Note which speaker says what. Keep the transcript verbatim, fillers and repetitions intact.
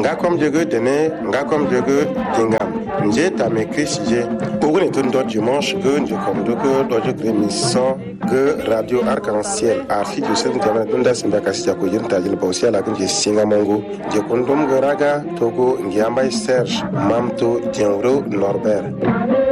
Speaker 1: ngakom jege dene ngakom jege dingam nje tame Chris je ogune ton do dimanche que nje kom do que do je émission que radio arc-en-ciel a fi du sen tama dunda simba kasija ko yinta jil bawsi ala kun je singa mongo je kondom garaga togo ngiamba Serge Mamto Dienro Norbert